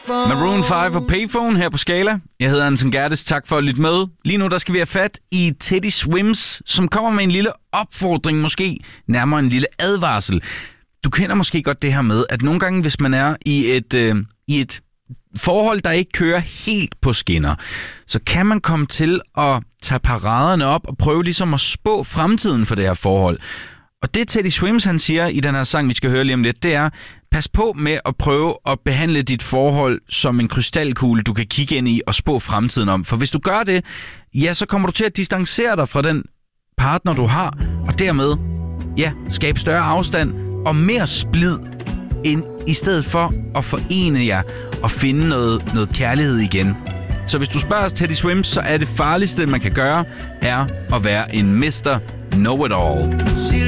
Maroon 5 og Payphone her på Skala. Jeg hedder Anton Gerdes. Tak for at lytte med. Lige nu der skal vi have fat i Teddy Swims, som kommer med en lille opfordring, måske nærmere en lille advarsel. Du kender måske godt det her med, at nogle gange, hvis man er i et forhold, der ikke kører helt på skinner, så kan man komme til at tage paraderne op og prøve ligesom at spå fremtiden for det her forhold. Og det Teddy Swims, han siger i den her sang, vi skal høre lige om lidt, det er, pas på med at prøve at behandle dit forhold som en krystalkugle, du kan kigge ind i og spå fremtiden om. For hvis du gør det, ja, så kommer du til at distancere dig fra den partner, du har, og dermed, ja, skabe større afstand og mere splid, end i stedet for at forene jer og finde noget kærlighed igen. Så hvis du spørger Teddy Swims, så er det farligste, man kan gøre, er at være en Mr. Know-it-all.